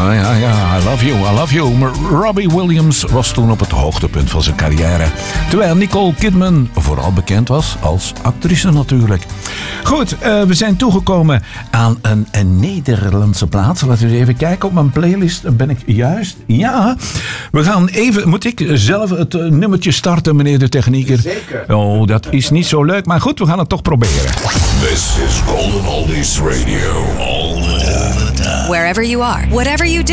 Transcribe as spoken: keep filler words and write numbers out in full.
Ja, ja, ja. I love you, I love you. Maar Robbie Williams was toen op het hoogtepunt van zijn carrière. Terwijl Nicole Kidman vooral bekend was als actrice natuurlijk. Goed, uh, we zijn toegekomen aan een, een Nederlandse plaats. Laten we eens even kijken op mijn playlist. Ben ik juist? Ja. We gaan even... Moet ik zelf het uh, nummertje starten, meneer de technieker? Zeker. Oh, dat is niet zo leuk. Maar goed, we gaan het toch proberen. This is Golden Oldies Radio. All the time. Wherever you are, whatever you do.